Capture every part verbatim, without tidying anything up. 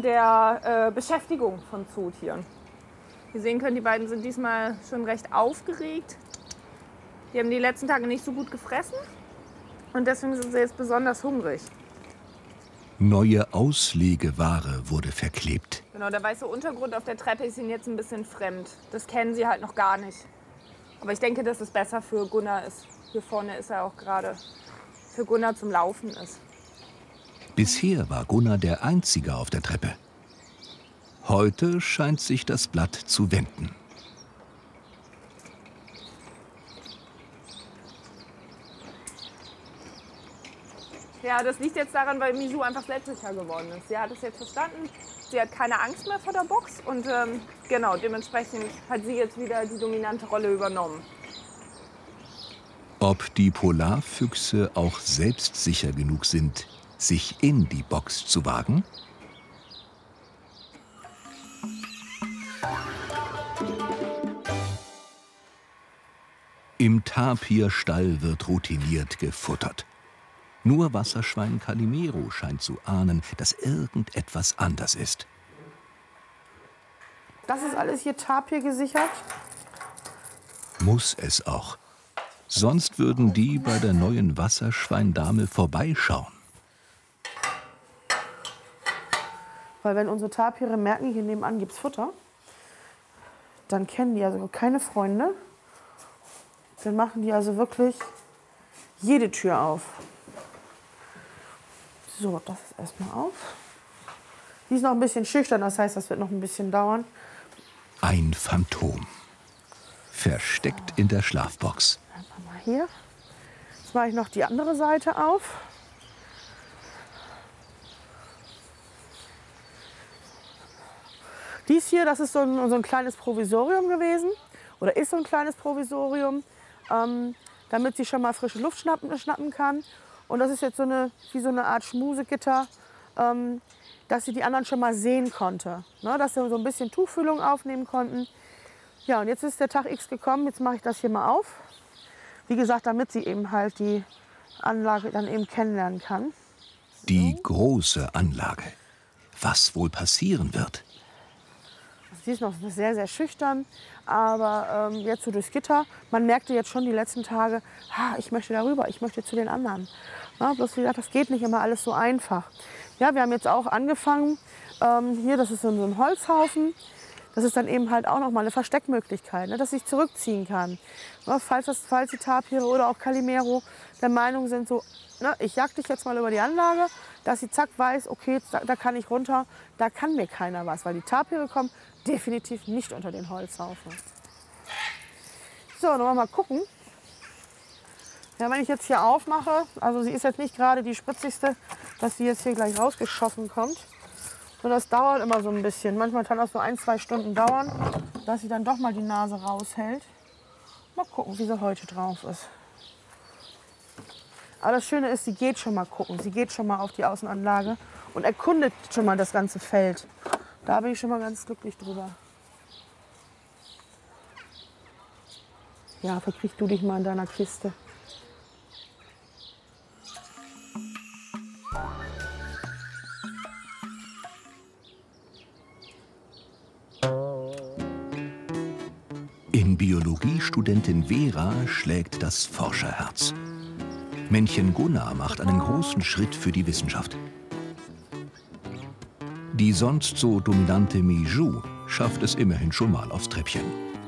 an der äh, Beschäftigung von Zootieren. Wie ihr sehen könnt, die beiden sind diesmal schon recht aufgeregt. Die haben die letzten Tage nicht so gut gefressen und deswegen sind sie jetzt besonders hungrig. Neue Auslegeware wurde verklebt. Genau, der weiße Untergrund auf der Treppe ist ihnen jetzt ein bisschen fremd. Das kennen sie halt noch gar nicht. Aber ich denke, dass es besser für Gunnar ist. Hier vorne ist er auch gerade für Gunnar zum Laufen ist. Bisher war Gunnar der Einzige auf der Treppe. Heute scheint sich das Blatt zu wenden. Ja, das liegt jetzt daran, weil Mijou einfach selbstsicher geworden ist. Sie hat es jetzt verstanden. Sie hat keine Angst mehr vor der Box und ähm, genau, dementsprechend hat sie jetzt wieder die dominante Rolle übernommen. Ob die Polarfüchse auch selbstsicher genug sind, sich in die Box zu wagen? Im Tapirstall wird routiniert gefuttert. Nur Wasserschwein Calimero scheint zu ahnen, dass irgendetwas anders ist. Das ist alles hier Tapir gesichert. Muss es auch. Sonst würden die bei der neuen Wasserschweindame vorbeischauen. Weil wenn unsere Tapire merken, hier nebenan gibt es Futter, dann kennen die also keine Freunde. Dann machen die also wirklich jede Tür auf. So, das ist erstmal auf. Die ist noch ein bisschen schüchtern, das heißt, das wird noch ein bisschen dauern. Ein Phantom. Versteckt in der Schlafbox. Dann mal hier. Jetzt mache ich noch die andere Seite auf. Dies hier, das ist so ein, so ein kleines Provisorium gewesen. Oder ist so ein kleines Provisorium, ähm, damit sie schon mal frische Luft schnappen, schnappen kann. Und das ist jetzt so eine, wie so eine Art Schmusegitter, ähm, dass sie die anderen schon mal sehen konnte. Ne, dass sie so ein bisschen Tuchfühlung aufnehmen konnten. Ja, und jetzt ist der Tag X gekommen. Jetzt mache ich das hier mal auf. Wie gesagt, damit sie eben halt die Anlage dann eben kennenlernen kann. Die große Anlage. Was wohl passieren wird? Sie ist noch sehr, sehr schüchtern, aber ähm, jetzt so durchs Gitter, man merkte jetzt schon die letzten Tage, ha, ich möchte darüber, ich möchte zu den anderen. Ja, bloß wie gesagt, das geht nicht immer alles so einfach. Ja, wir haben jetzt auch angefangen, ähm, hier, das ist so ein Holzhaufen, das ist dann eben halt auch noch mal eine Versteckmöglichkeit, ne, dass sie sich zurückziehen kann. Ja, falls, das, falls die Tapire oder auch Calimero der Meinung sind, so, ne, ich jag dich jetzt mal über die Anlage, dass sie zack weiß, okay, da, da kann ich runter, da kann mir keiner was, weil die Tapire kommen definitiv nicht unter den Holzhaufen. So, dann wollen wir mal gucken. Ja, wenn ich jetzt hier aufmache, also sie ist jetzt nicht gerade die spritzigste, dass sie jetzt hier gleich rausgeschossen kommt. Und das dauert immer so ein bisschen. Manchmal kann das so ein, zwei Stunden dauern, dass sie dann doch mal die Nase raushält. Mal gucken, wie sie heute drauf ist. Aber das Schöne ist, sie geht schon mal gucken. Sie geht schon mal auf die Außenanlage und erkundet schon mal das ganze Feld. Da bin ich schon mal ganz glücklich drüber. Ja, verkriech du dich mal in deiner Kiste. In Biologiestudentin Vera schlägt das Forscherherz. Männchen Gunnar macht einen großen Schritt für die Wissenschaft. Die sonst so dominante Mijou schafft es immerhin schon mal aufs Treppchen.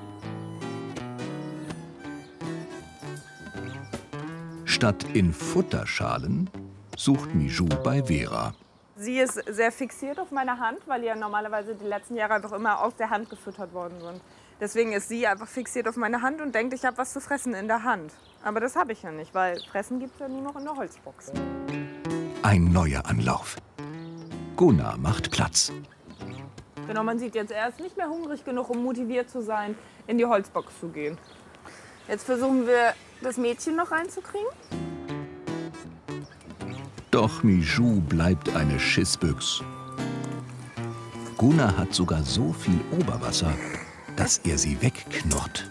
Statt in Futterschalen sucht Mijou bei Vera. Sie ist sehr fixiert auf meine Hand, weil ja normalerweise die letzten Jahre einfach immer aus der Hand gefüttert worden sind. Deswegen ist sie einfach fixiert auf meine Hand und denkt, ich habe was zu fressen in der Hand. Aber das habe ich ja nicht, weil Fressen gibt es ja nur noch in der Holzbox. Ein neuer Anlauf. Gunnar macht Platz. Genau, man sieht jetzt, er ist nicht mehr hungrig genug, um motiviert zu sein, in die Holzbox zu gehen. Jetzt versuchen wir, das Mädchen noch reinzukriegen. Doch Mijou bleibt eine Schissbüchs. Gunnar hat sogar so viel Oberwasser, dass er sie wegknurrt.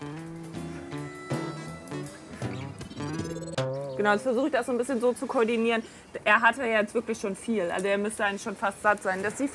Genau, jetzt versuche ich das so ein bisschen so zu koordinieren. Er hatte ja jetzt wirklich schon viel, also er müsste eigentlich schon fast satt sein. Dass sie